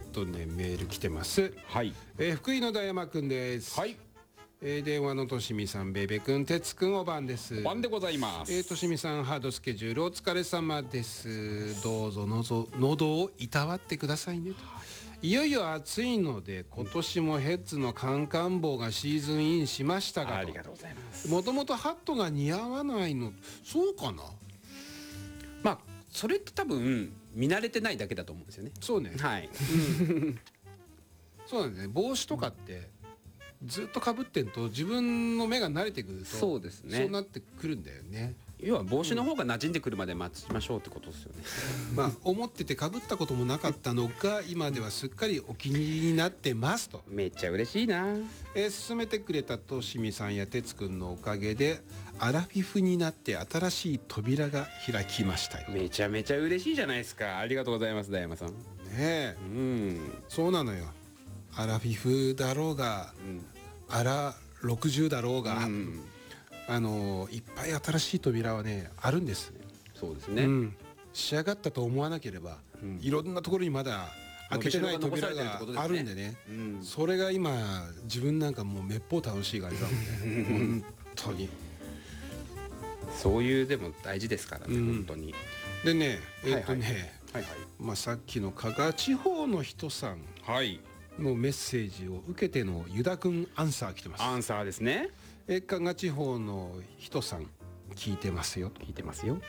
メール来てます。 はい。 福井の大山くんです。 はい。 電話のとしみさん、ベベくん、てつくん、おばんです。 おばんでございます。 としみさん、ハードスケジュールお疲れ様です。どうぞ喉をいたわってくださいねと。いよいよ暑いので今年もヘッズのカンカン帽がシーズンインしましたが、 ありがとうございます。 もともとハットが似合わないの、そうかな。 まあそれって多分見慣れてないだけだと思うんですよね。 そうね、 はい。 そうなんですね。帽子とかってずっとかぶってんと自分の目が慣れてくると、 そうですね、 そうなってくるんだよね。 要は帽子の方が馴染んでくるまで待ちましょうってことですよね。 まあ思っててかぶったこともなかったのが今ではすっかりお気に入りになってますと。 めっちゃ嬉しいな。 勧めてくれたとしみさんやてつくんのおかげでアラフィフになって新しい扉が開きましたよ。 めちゃめちゃ嬉しいじゃないですか。ありがとうございます、大山さん。 ねえ、そうなのよ。アラフィフだろうが、アラ60だろうが、いっぱい新しい扉はねあるんですね。 そうですね、 仕上がったと思わなければ、いろんなところにまだ開けてない扉があるんでね、それが今自分なんかもうめっぽう楽しい感じだもんね。本当にそういうでも大事ですからね、本当に。 でね、 はい、 さっきの加賀地方の人さんのメッセージを受けてのユダくんアンサー来てます。 アンサーですね。 加賀地方の人さん聞いてますよと。 聞いてますよ。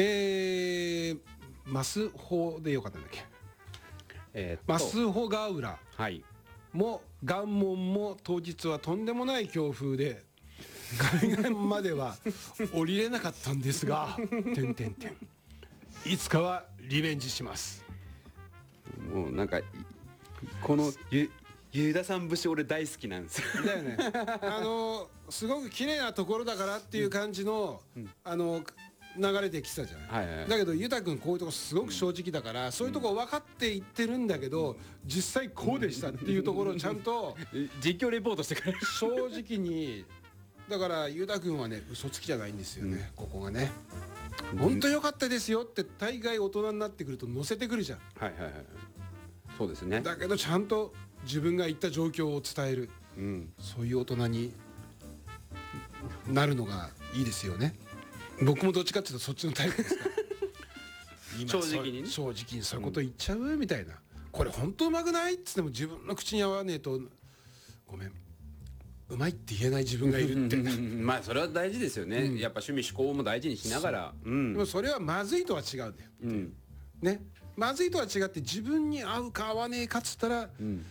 マスホでよかったんだっけ、マスホガウラも岩門も当日はとんでもない強風で海岸までは降りれなかったんですがいつかはリベンジします。 もうなんかこのユダさん節俺大好きなんですよ。 だよね。すごく綺麗なところだからっていう感じの、流れてきてたじゃない。だけどユタ君こういうとこすごく正直だから、そういうとこ分かって言ってるんだけど、実際こうでしたっていうところをちゃんと実況レポートしてくれる。 正直に。だからユタ君はね嘘つきじゃないんですよね、ここがね。本当良かったですよって大概大人になってくると載せてくるじゃん。 そうですね。 だけどちゃんと自分が言った状況を伝える、そういう大人になるのがいいですよね。僕もどっちかっていうとそっちのタイプですから正直にね、 正直にそういうこと言っちゃうみたいな、これ本当うまくないっつっても自分の口に合わねえとごめんうまいって言えない自分がいるってまあそれは大事ですよね、やっぱ趣味嗜好も大事にしながら。 でもそれはまずいとは違うんだよ、ね。まずいとは違って自分に合うか合わねえかっつったら、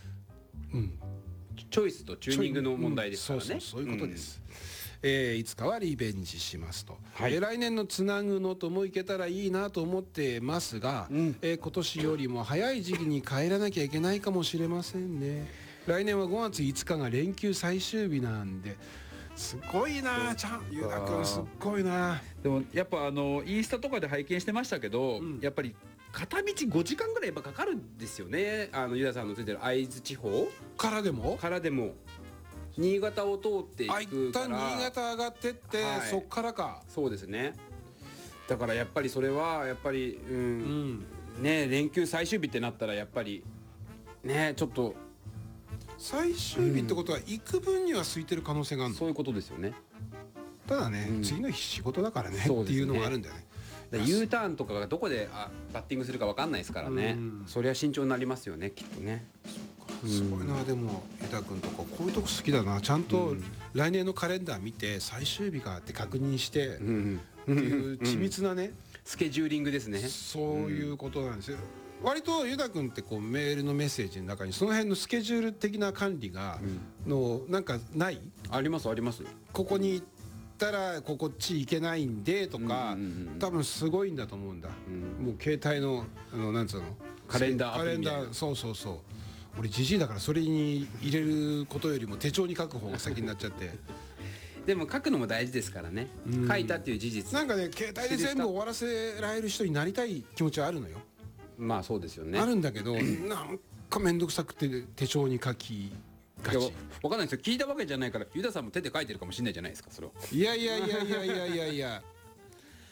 チョイスとチューニングの問題ですからね。 そういうことです。いつかはリベンジしますと、来年のつなぐのともいけたらいいなと思ってますが、今年よりも早い時期に帰らなきゃいけないかもしれませんね。来年は5月5日が連休最終日なんで、すごいなユダ君すっごいな。 でもやっぱインスタとかで拝見してましたけど、やっぱり片道5時間ぐらいやっぱかかるんですよね。ユダさんのついてる会津地方からでも新潟を通っていくから、 一旦新潟上がってって、そっからか。 そうですね。だからやっぱりそれはやっぱりね、連休最終日ってなったらやっぱりね、ちょっと最終日ってことは行く分には空いてる可能性があるの。 そういうことですよね。 ただね、次の日仕事だからねっていうのもあるんだよね。 U ターンとかがどこでバッティングするか分かんないですからね。そりゃ慎重になりますよね、きっとね。 すごいな。でもユダ君とかこういうとこ好きだな。ちゃんと来年のカレンダー見て最終日かって確認してっていう緻密なね、 スケジューリングですね。 そういうことなんですよ。割とユダ君ってこうメールのメッセージの中にその辺のスケジュール的な管理がのなんかない？ ありますあります。 ここに行ったらこっち行けないんでとか、多分すごいんだと思うんだ。もう携帯のなんつうのカレンダーアプリみたいな。 そう俺ジジイだからそれに入れることよりも手帳に書く方が先になっちゃってでも書くのも大事ですからね、書いたっていう事実。 なんかね、携帯で全部終わらせられる人になりたい気持ちはあるのよ。 まあそうですよね。 あるんだけどなんか面倒くさくて手帳に書きがち。 分かんないですよ、聞いたわけじゃないから。ユダさんも手で書いてるかもしれないじゃないですか、それを。 いや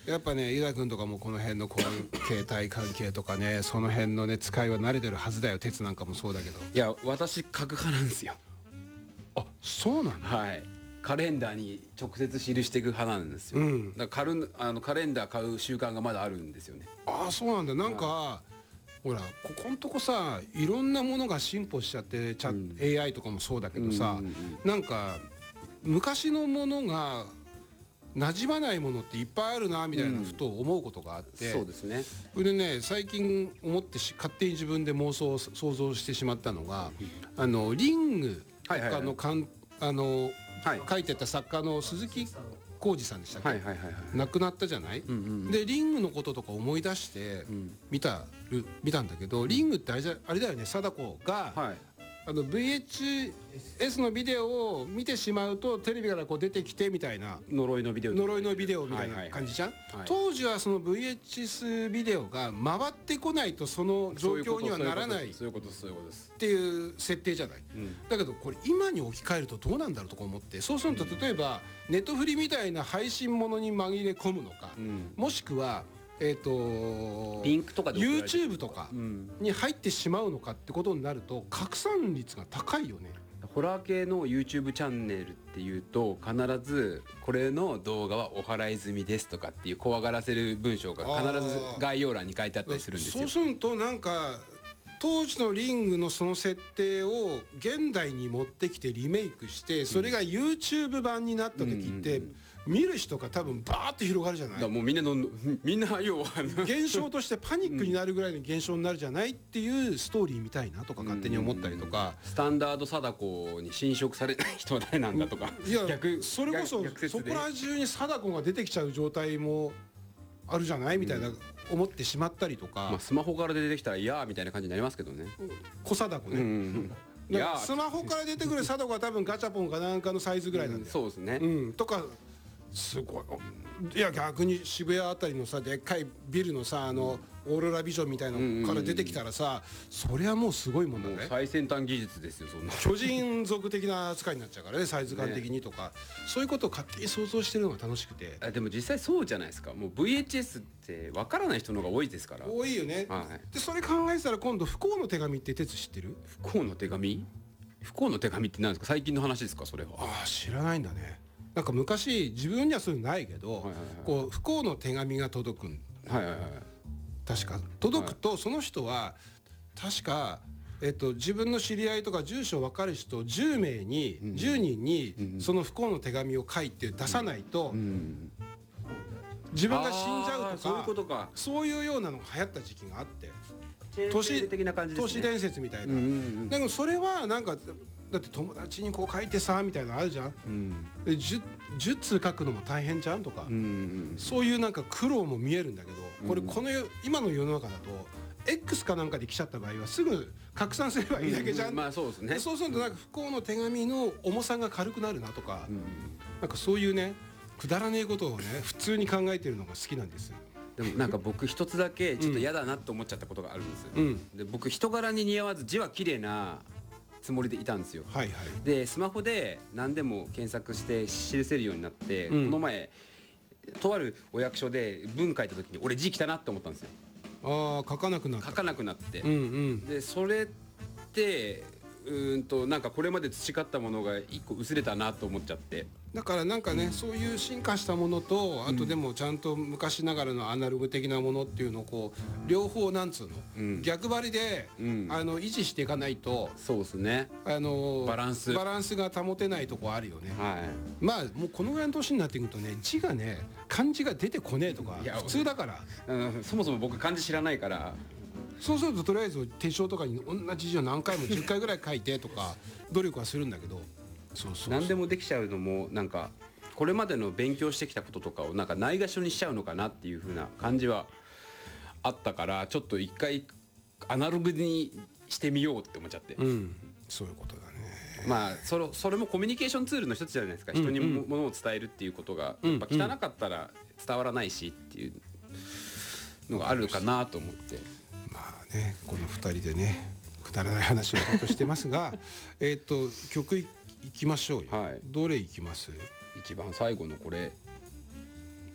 やっぱね、井田君とかもこの辺のこういう携帯関係とかね、その辺のね使いは慣れてるはずだよ。鉄なんかもそうだけど。 いや、私書く派なんですよ。 あ、そうなんだ。 はい。カレンダーに直接記していく派なんですよ。だからカレンダー買う習慣がまだあるんですよね。 ああ、そうなんだ。なんか、ほらここんとこさ、いろんなものが進歩しちゃって、AI とかもそうだけどさ、なんか昔のものが馴染まないものっていっぱいあるなみたいなふと思うことがあって、 そうですね。 それでね、最近思って勝手に自分で想像してしまったのが、リングとかの書いてた作家の鈴木浩二さんでしたっけ、亡くなったじゃない。でリングのこととか思い出して見たんだけど、リングってあれだよね、貞子が、VHS のビデオを見てしまうとテレビからこう出てきてみたいな呪いのビデオみたいな感じじゃん。当時はその VHS ビデオが回ってこないとその状況にはならないっていう設定じゃない。だけどこれ今に置き換えるとどうなんだろうとか思って、そうすると例えばネットフリみたいな配信ものに紛れ込むのか、もしくはリンクとかで YouTube とかに入ってしまうのかってことになると拡散率が高いよね。 ホラー系の YouTube チャンネルっていうと必ずこれの動画はお払い済みですとかっていう怖がらせる文章が必ず概要欄に書いてあったりするんですよ。 そうするとなんか当時のリングのその設定を現代に持ってきてリメイクして、それが YouTube 版になった時って見る人が多分バーッと広がるじゃない。 もうみんな要は現象としてパニックになるぐらいの現象になるじゃないっていうストーリーみたいなとか勝手に思ったりとか、 スタンダード貞子に侵食されない人は誰なんだとか、 いやそれこそそこら中に貞子が出てきちゃう状態もあるじゃないみたいな思ってしまったりとか、 スマホから出てきたらいやーみたいな感じになりますけどね。 小貞子ね、スマホから出てくる貞子は多分ガチャポンかなんかのサイズぐらいなんだよ。 そうですね。 とかすごい。いや逆に渋谷あたりのさ、でっかいビルのさ、オーロラビジョンみたいなのから出てきたらさ、そりゃもうすごいもんだね。 最先端技術ですよ、そんな。 巨人族的な扱いになっちゃうからね、サイズ感的にとか、そういうことを勝手に想像してるのが楽しくて。 でも実際そうじゃないですか。もう VHS って分からない人の方が多いですから。 多いよね。でそれ考えたら今度不幸の手紙って鉄知ってる？ 不幸の手紙？不幸の手紙って何ですか？最近の話ですか、それは。 ああ、知らないんだね。なんか昔自分にはそういうのないけど、こう不幸の手紙が届くん。確か届くとその人は確か自分の知り合いとか住所分かる人10名に10人にその不幸の手紙を書いて出さないと自分が死んじゃうとか、そういうようなのが流行った時期があって、都市伝説みたいな。でもそれはなんかだって友達にこう書いてさみたいなのあるじゃん。で10通書くのも大変じゃんとか、そういうなんか苦労も見えるんだけど、これ今の世の中だと X かなんかで来ちゃった場合はすぐ拡散すればいいだけじゃん。 そうですね。 そうするとなんか不幸の手紙の重さが軽くなるなとか、なんかそういうねくだらねえことをね普通に考えてるのが好きなんです。 でもなんか僕一つだけちょっと嫌だなと思っちゃったことがあるんですよ。で僕人柄に似合わず字は綺麗なつもりでいたんですよ。でスマホで何でも検索して記せるようになって、この前とあるお役所で文書いた時に俺字汚なって思ったんですよ。 書かなくなって、 でそれってなんかこれまで培ったものが一個薄れたなと思っちゃって。 だからなんかね、そういう進化したものと、あとでもちゃんと昔ながらのアナログ的なものっていうのをこう両方なんつうの、逆張りで、維持していかないと、 そうですね、バランスが保てないとこあるよね。まあもうこのぐらいの年になってくるとね、字がね漢字が出てこねえとか普通だから、 そもそも僕漢字知らないから。 そうするととりあえず手帳とかに同じ字を何回も10回ぐらい書いてとか努力はするんだけど、 何でもできちゃうのもなんかこれまでの勉強してきたこととかをなんかないがしろにしちゃうのかなっていう風な感じはあったから、ちょっと一回アナログにしてみようって思っちゃって。 そういうことだね。 まあそれもコミュニケーションツールの一つじゃないですか。人にものを伝えるっていうことがやっぱ汚かったら伝わらないしっていうのがあるかなと思って。 この2人でねくだらない話をずっとしてますが曲いきましょうよ。どれいきます？ 一番最後のこれ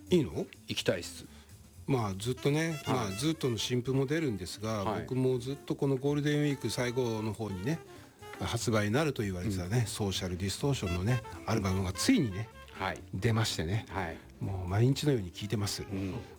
いいの？ 行きたいっす。 まあずっとね、まあずっとの新譜も出るんですが、僕もずっとこのゴールデンウィーク最後の方にね発売になると言われてたね、ソーシャルディストーションのねアルバムがついにね、出ましてね、もう毎日のように聴いてます。